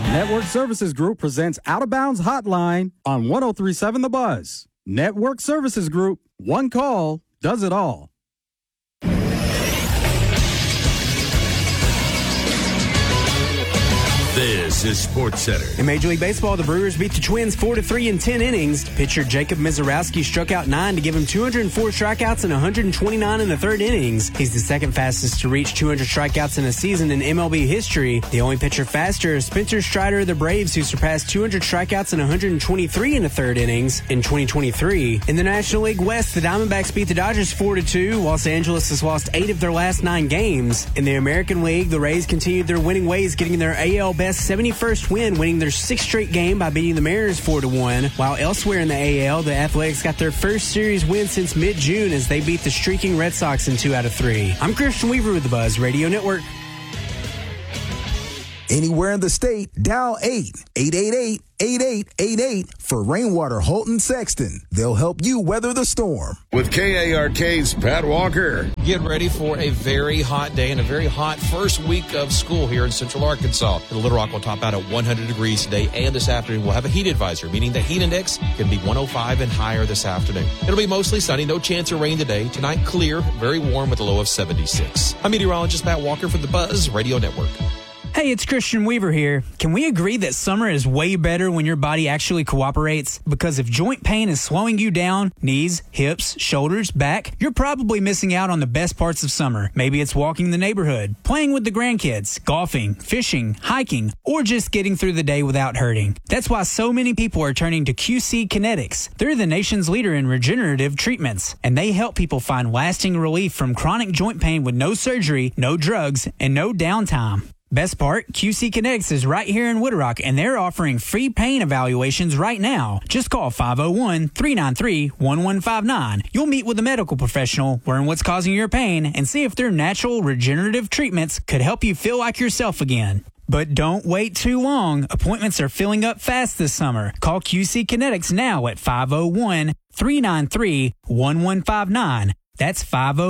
Network Services Group presents Out of Bounds Hotline on 103.7 The Buzz. Network Services Group, one call does it all. This is SportsCenter. In Major League Baseball, the Brewers beat the Twins 4-3 in 10 innings. Pitcher Jacob Misiorowski struck out 9 to give him 204 strikeouts and 129 in the third innings. He's the second fastest to reach 200 strikeouts in a season in MLB history. The only pitcher faster is Spencer Strider of the Braves, who surpassed 200 strikeouts and 123 in the third innings in 2023. In the National League West, the Diamondbacks beat the Dodgers 4-2. Los Angeles has lost 8 of their last 9 games. In the American League, the Rays continued their winning ways, getting their AL Best 71st win, winning their 6th straight game by beating the Mariners 4-1. While elsewhere in the AL, the Athletics got their first series win since mid-June as they beat the streaking Red Sox in 2 out of 3. I'm Christian Weaver with the Buzz Radio Network. Anywhere in the state, dial 888-8888 for Rainwater Holton Sexton. They'll help you weather the storm. With KARK's Pat Walker. Get ready for a very hot day and a very hot first week of school here in Central Arkansas. The Little Rock will top out at 100 degrees today, and this afternoon we'll have a heat advisory, meaning the heat index can be 105 and higher this afternoon. It'll be mostly sunny, no chance of rain today. Tonight, clear, very warm with a low of 76. I'm meteorologist Pat Walker for the Buzz Radio Network. Hey, it's Christian Weaver here. Can we agree that summer is way better when your body actually cooperates? Because if joint pain is slowing you down, knees, hips, shoulders, back, you're probably missing out on the best parts of summer. Maybe it's walking the neighborhood, playing with the grandkids, golfing, fishing, hiking, or just getting through the day without hurting. That's why so many people are turning to QC Kinetics. They're the nation's leader in regenerative treatments, and they help people find lasting relief from chronic joint pain with no surgery, no drugs, and no downtime. Best part, QC Kinetics is right here in Woodrock, and they're offering free pain evaluations right now. Just call 501-393-1159. You'll meet with a medical professional, learn what's causing your pain, and see if their natural regenerative treatments could help you feel like yourself again. But don't wait too long. Appointments are filling up fast this summer. Call QC Kinetics now at 501-393-1159. That's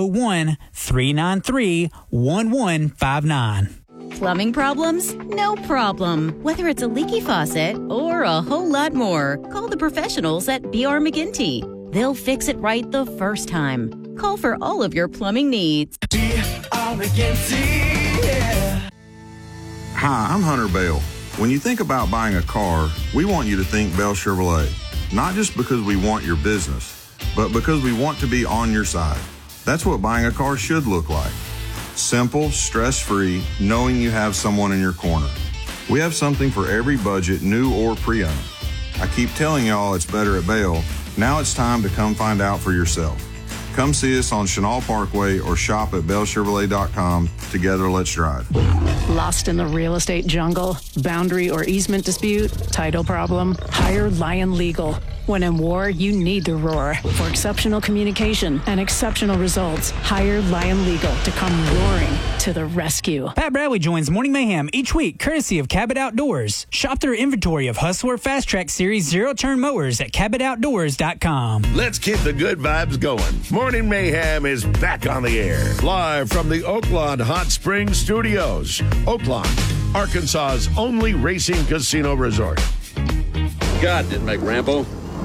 501-393-1159. Plumbing problems? No problem. Whether it's a leaky faucet or a whole lot more, call the professionals at B.R. McGinty. They'll fix it right the first time. Call for all of your plumbing needs. B.R. McGinty, yeah. Hi, I'm Hunter Bell. When you think about buying a car, we want you to think Bell Chevrolet. Not just because we want your business, but because we want to be on your side. That's what buying a car should look like. Simple, stress-free, knowing you have someone in your corner. We have something for every budget, new or pre-owned. I keep telling y'all it's better at Bell. Now it's time to come find out for yourself. Come see us on Chenal Parkway or shop at bellchevrolet.com. Together, let's drive. Lost in the real estate jungle? Boundary or easement dispute? Title problem? Hire Lion Legal. When in war, you need to roar. For exceptional communication and exceptional results, hire Lion Legal to come roaring to the rescue. Pat Bradley joins Morning Mayhem each week, courtesy of Cabot Outdoors. Shop their inventory of Hustler Fast Track Series zero-turn mowers at CabotOutdoors.com. Let's keep the good vibes going. Morning Mayhem is back on the air. Live from the Oaklawn Hot Springs Studios. Oaklawn, Arkansas's only racing casino resort. God didn't make Rambo.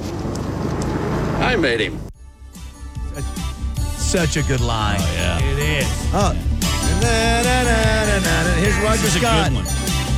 I made him. Such a good line. Oh, yeah. It is. Oh. Here's Roger Scott.